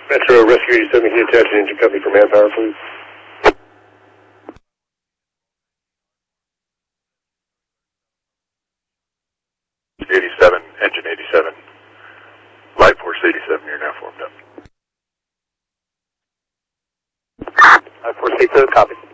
Metro Rescue 87, can you attach an engine company for manpower, please? 87, engine 87. Light Force 87, you're now formed up. Light Force 87, copy.